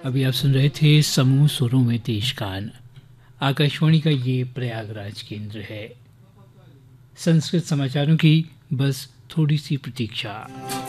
अभी आप सुन रहे थे समूह सुरों में देशगान। आकाशवाणी का ये प्रयागराज केंद्र है। संस्कृत समाचारों की बस थोड़ी सी प्रतीक्षा।